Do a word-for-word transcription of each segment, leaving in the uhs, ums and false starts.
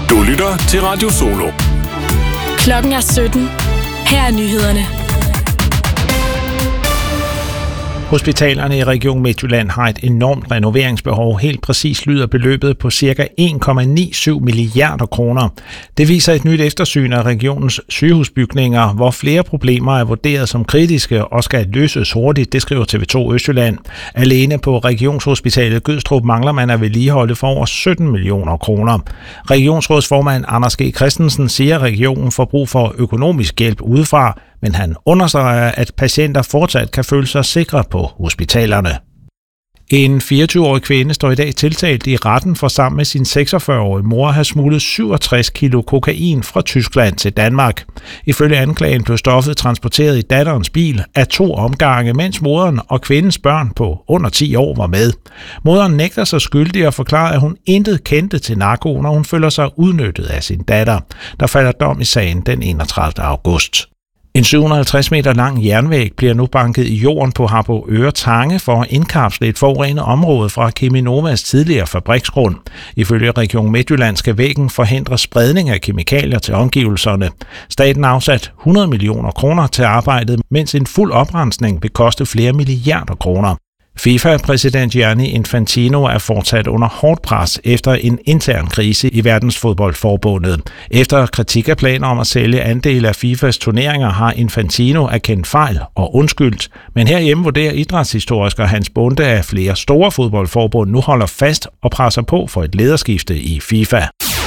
Du lytter til Radio Solo. Klokken er sytten. Her er nyhederne. Hospitalerne i Region Midtjylland har et enormt renoveringsbehov. Helt præcis lyder beløbet på ca. en komma syvogtyve milliarder kroner. Det viser et nyt eftersyn af regionens sygehusbygninger, hvor flere problemer er vurderet som kritiske og skal løses hurtigt, det skriver T V to Østjylland. Alene på Regionshospitalet Gødstrup mangler man at vedligeholde for over sytten millioner kroner. Regionsrådsformand Anders G. Christensen siger, at regionen får brug for økonomisk hjælp udefra, men han understreger, at patienter fortsat kan føle sig sikre på hospitalerne. En fireogtyve-årig kvinde står i dag tiltalt i retten for sammen med sin seksogfyrre-årige mor at have smuglet syvogtres kilo kokain fra Tyskland til Danmark. Ifølge anklagen blev stoffet transporteret i datterens bil af to omgange, mens moderen og kvindens børn på under ti år var med. Moderen nægter sig skyldig og forklarer, at hun intet kendte til narkoen, og hun føler sig udnyttet af sin datter. Der falder dom i sagen den enogtredivte august. En syv hundrede og halvtreds meter lang jernvæg bliver nu banket i jorden på Harboøre Tange for at indkapsle et forurenet område fra Cheminovas tidligere fabriksgrund. Ifølge Region Midtjylland skal væggen forhindre spredning af kemikalier til omgivelserne. Staten har afsat hundrede millioner kroner til arbejdet, mens en fuld oprensning vil koste flere milliarder kroner. FIFA-præsident Gianni Infantino er fortsat under hårdt pres efter en intern krise i verdensfodboldforbundet. Efter kritik af planer om at sælge andele af FIFAs turneringer har Infantino erkendt fejl og undskyldt. Men herhjemme vurderer idrætshistoriker Hans Bonde, at flere store fodboldforbund nu holder fast og presser på for et lederskifte i FIFA.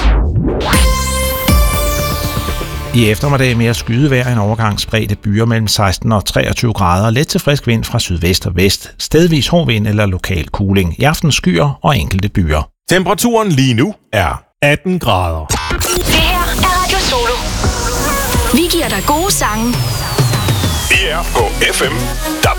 I eftermiddag mere skydevejr, en overgang spredte byer mellem seksten og treogtyve grader, let til frisk vind fra sydvest og vest, stedvis hård vind eller lokal kuling. I aften skyer og enkelte byer. Temperaturen lige nu er atten grader. Det her er Radio Solo. Vi giver dig gode sange. Vi er på F M, D A B